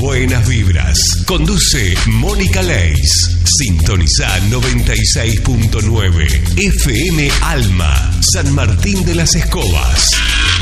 buenas vibras. Conduce Mónica Leis. Sintoniza 96.9 FM Alma, San Martín de las Escobas.